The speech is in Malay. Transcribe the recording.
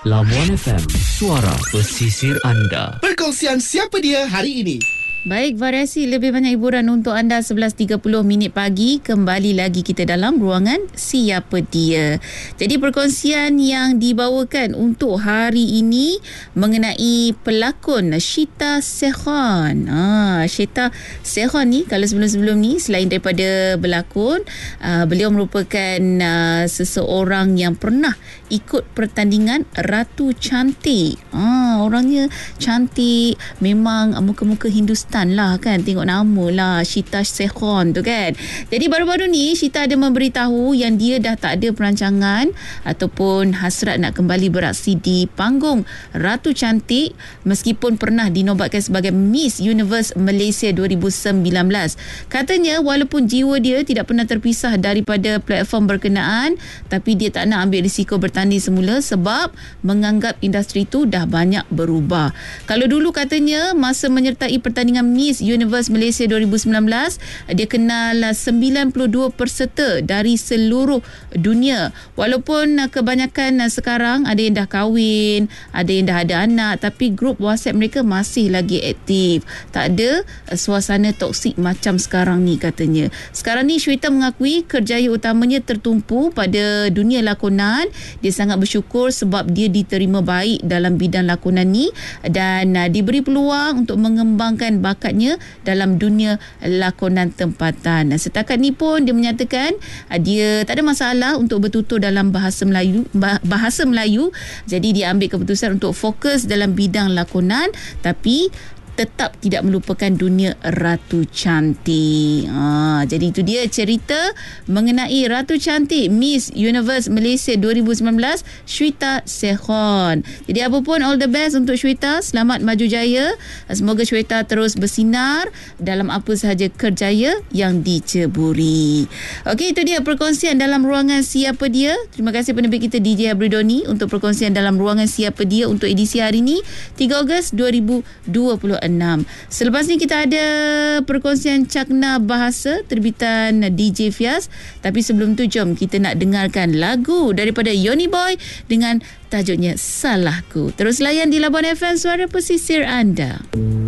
Labuan FM, suara pesisir anda. Perkongsian siapa dia hari ini? Baik, variasi lebih banyak hiburan untuk anda 11.30 minit pagi. Kembali lagi kita dalam ruangan Siapa Dia. Jadi perkongsian yang dibawakan untuk hari ini mengenai pelakon Shita Sekhan. Shita Sekhan ni, kalau sebelum-sebelum ni, selain daripada berlakon, beliau merupakan seseorang yang pernah ikut pertandingan Ratu Cantik. Orangnya cantik, memang muka-muka Hindustan lah kan, tengok nama lah, Shita Sekhan tu kan. Jadi baru-baru ni Shita ada memberitahu yang dia dah tak ada perancangan ataupun hasrat nak kembali beraksi di panggung Ratu Cantik meskipun pernah dinobatkan sebagai Miss Universe Malaysia 2019. Katanya walaupun jiwa dia tidak pernah terpisah daripada platform berkenaan, tapi dia tak nak ambil risiko bertanding semula sebab menganggap industri tu dah banyak berubah. Kalau dulu katanya masa menyertai pertandingan Miss Universe Malaysia 2019, dia kenal 92 peserta dari seluruh dunia. Walaupun kebanyakan sekarang ada yang dah kahwin, ada yang dah ada anak, tapi grup WhatsApp mereka masih lagi aktif. Tak ada suasana toksik macam sekarang ni katanya. Sekarang ni Shweta mengakui kerjaya utamanya tertumpu pada dunia lakonan. Dia sangat bersyukur sebab dia diterima baik dalam bidang lakonan ni dan diberi peluang untuk mengembangkan bakatnya dalam dunia lakonan tempatan. Setakat ni pun dia menyatakan dia tak ada masalah untuk bertutur dalam bahasa Melayu. Jadi dia ambil keputusan untuk fokus dalam bidang lakonan tapi tetap tidak melupakan dunia Ratu Cantik. Jadi itu dia cerita mengenai Ratu Cantik Miss Universe Malaysia 2019, Shweta Sekhan. Jadi apa pun, all the best untuk Shweta. Selamat maju jaya. Semoga Shweta terus bersinar dalam apa sahaja kerjaya yang diceburi. Okey, itu dia perkongsian dalam ruangan Siapa Dia. Terima kasih penerbit kita DJ Abridoni untuk perkongsian dalam ruangan Siapa Dia untuk edisi hari ini 3 Ogos 2026. Selepas ni kita ada perkongsian Cakna Bahasa terbitan DJ Fias. Tapi sebelum tu jom kita nak dengarkan lagu daripada Yoni Boy dengan tajuknya Salahku. Terus layan di Labuan FM, suara pesisir anda.